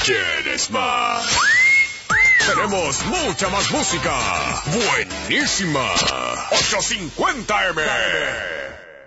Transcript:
¿Quieres más? Tenemos mucha más música. Buenísima. 850M.